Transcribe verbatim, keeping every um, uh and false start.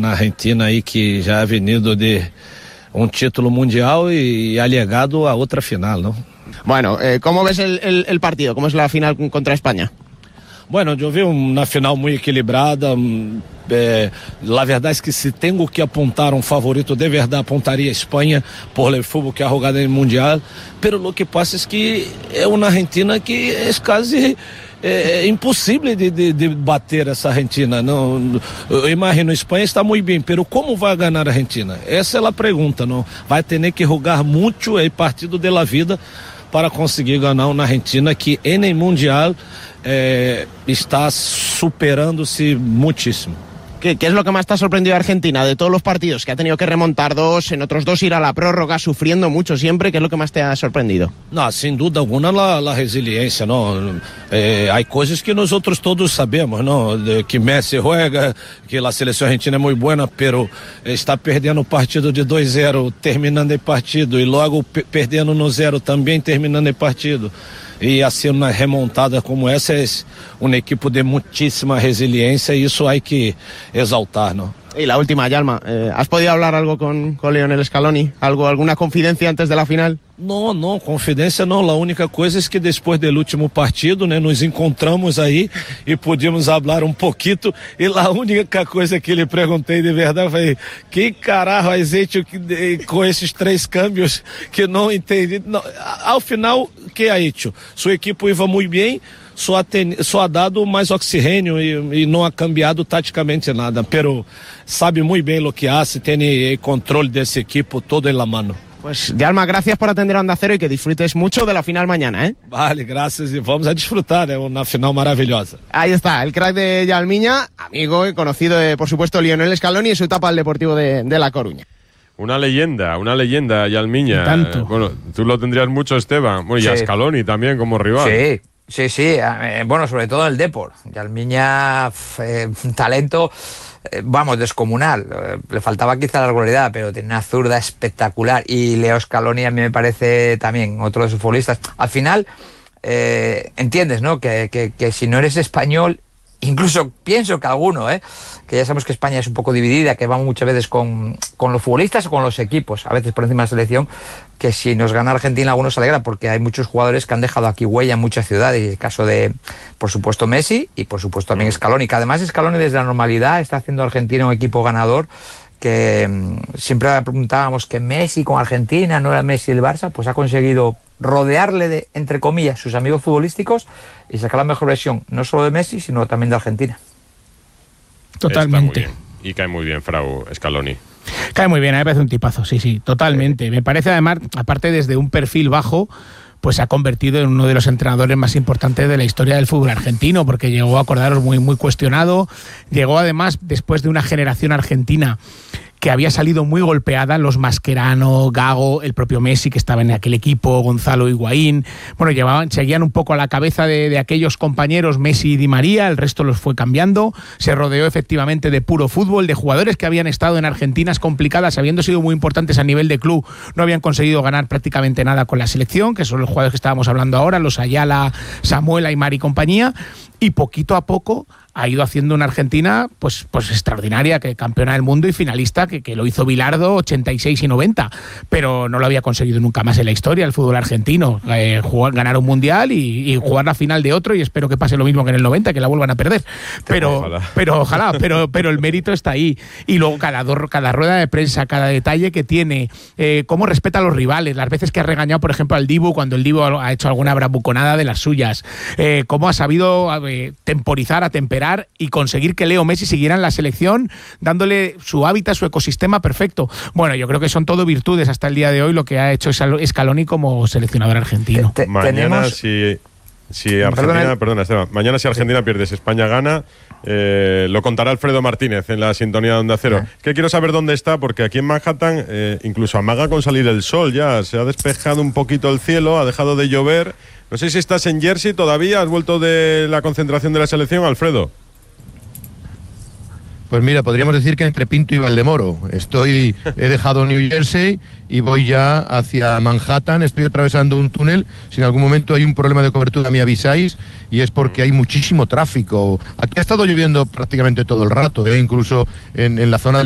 na Argentina aí que já ha venido de un título mundial y ha llegado a otra final, ¿no? Bueno, eh, ¿cómo ves el, el, el partido? ¿Cómo es la final contra España? Bueno, yo vi una final muy equilibrada. É, la verdad es que si tengo que apuntar un favorito de verdad apuntaría a España por el fútbol que ha jugado en el Mundial, pero lo que pasa es que es una Argentina que es casi é, impossível de, de, de bater essa Argentina. Não, eu imagino, a Espanha está muito bem, pero como vai ganhar a Argentina? Essa é a pergunta, não? Vai ter que jogar muito el partido de la vida para conseguir ganhar uma Argentina que en el Mundial é, está superando-se muitíssimo. ¿Qué, ¿Qué es lo que más te ha sorprendido de Argentina de todos los partidos? Que ha tenido que remontar dos, en otros dos ir a la prórroga, sufriendo mucho siempre. ¿Qué es lo que más te ha sorprendido? No, sin duda alguna la, la resiliencia, ¿no? Eh, hay cosas que nosotros todos sabemos, ¿no? De que Messi juega, que la selección argentina es muy buena, pero está perdiendo partido de dois a zero, terminando el partido, y luego pe- perdiendo no zero también terminando el partido. E assim uma remontada como essa é um equipo de muitíssima resiliência e isso há que exaltar, ¿no? Y la última, Yalma, eh, ¿has podido hablar algo con, con Lionel Scaloni? ¿Algo, alguna confidencia antes de la final? Não, não, confidência não. A única coisa é que depois do último partido, né, nos encontramos aí e podíamos falar um pouquinho. E a única coisa que lhe perguntei de verdade foi: que caralho a gente com esses três câmbios que não entendi. Não, ao final, que ha hecho? Sua equipe iba muito bem. Só ha, ten, só ha dado mais oxigênio e, e não ha cambiado táticamente nada, pero sabe muito bem o que hace, tem o controle desse equipo todo en la mano. Pues Yalma, gracias por atender a Onda Cero y que disfrutes mucho de la final mañana, ¿eh? Vale, gracias y vamos a disfrutar, es una final maravillosa. Ahí está, el crack de Yalmiña, amigo y conocido de, por supuesto, Lionel Scaloni y su etapa al Deportivo de, de La Coruña. Una leyenda, una leyenda, Yalmiña. Tanto. Eh, bueno, tú lo tendrías mucho, Esteban. Bueno, y Sí. a Scaloni también como rival. Sí, sí, sí. Eh, bueno, sobre todo en el Depor. Yalmiña, eh, un talento, eh, vamos, descomunal. Eh, le faltaba quizá la regularidad, pero tiene una zurda espectacular. Y Leo Scaloni a mí me parece también otro de sus futbolistas. Al final, eh, entiendes, ¿no? Que, que, que si no eres español, incluso pienso que alguno, ¿eh? que ya sabemos que España es un poco dividida, que vamos muchas veces con, con los futbolistas o con los equipos, a veces por encima de la selección, que si nos gana Argentina algunos se alegra porque hay muchos jugadores que han dejado aquí huella en muchas ciudades, y el caso de, por supuesto, Messi y por supuesto también Scaloni, que además Scaloni desde la normalidad está haciendo a Argentina un equipo ganador, que mmm, siempre preguntábamos que Messi con Argentina no era Messi el Barça, pues ha conseguido rodearle de, entre comillas, sus amigos futbolísticos y sacar la mejor versión, no solo de Messi, sino también de Argentina. Totalmente. Está muy bien. Y cae muy bien, Frau Scaloni. Cae muy bien, a mí me parece un tipazo, sí, sí, totalmente. Me parece además, aparte desde un perfil bajo, pues se ha convertido en uno de los entrenadores más importantes de la historia del fútbol argentino, porque llegó, a acordaros, muy, muy cuestionado. Llegó además después de una generación argentina que había salido muy golpeada, los Mascherano, Gago, el propio Messi que estaba en aquel equipo, Gonzalo Higuaín, bueno, llevaban, seguían un poco a la cabeza de, de aquellos compañeros Messi y Di María, el resto los fue cambiando, se rodeó efectivamente de puro fútbol, de jugadores que habían estado en Argentinas complicadas, habiendo sido muy importantes a nivel de club, no habían conseguido ganar prácticamente nada con la selección, que son los jugadores que estábamos hablando ahora, los Ayala, Samuel, Aimar y compañía, y poquito a poco ha ido haciendo una Argentina pues, pues extraordinaria, que campeona del mundo y finalista, que, que lo hizo Bilardo ochenta y seis y noventa, pero no lo había conseguido nunca más en la historia el fútbol argentino, eh, jugar, ganar un mundial y, y jugar la final de otro, y espero que pase lo mismo que en el noventa, que la vuelvan a perder, pero ojalá, pero, ojalá, pero, pero el mérito está ahí, y luego cada, cada rueda de prensa, cada detalle que tiene, eh, cómo respeta a los rivales, las veces que ha regañado por ejemplo al Dibu cuando el Dibu ha hecho alguna bravuconada de las suyas, eh, cómo ha sabido eh, temporizar, atemperar y conseguir que Leo Messi siguiera en la selección, dándole su hábitat, su ecosistema perfecto. Bueno, yo creo que son todo virtudes hasta el día de hoy lo que ha hecho Scaloni como seleccionador argentino. Te, te, Mañana tenemos... si, si Argentina, perdona, perdona Esteban, mañana si Argentina sí. pierde, si España gana, eh, lo contará Alfredo Martínez en la sintonía de Onda Cero. Sí. Que quiero saber dónde está, porque aquí en Manhattan eh, incluso amaga con salir el sol ya, se ha despejado un poquito el cielo, ha dejado de llover. No sé si estás en Jersey todavía, has vuelto de la concentración de la selección, Alfredo. Pues mira, podríamos decir que entre Pinto y Valdemoro. Estoy, he dejado New Jersey y voy ya hacia Manhattan. Estoy atravesando un túnel. Si en algún momento hay un problema de cobertura me avisáis, y es porque hay muchísimo tráfico. Aquí ha estado lloviendo prácticamente todo el rato, ¿eh? Incluso en, en la zona